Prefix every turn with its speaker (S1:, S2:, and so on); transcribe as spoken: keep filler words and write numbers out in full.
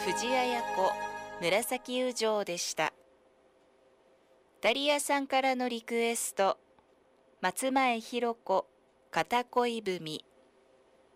S1: 藤あや子紫友情でした。ダリアさんからのリクエスト、松前ひろ子片恋文。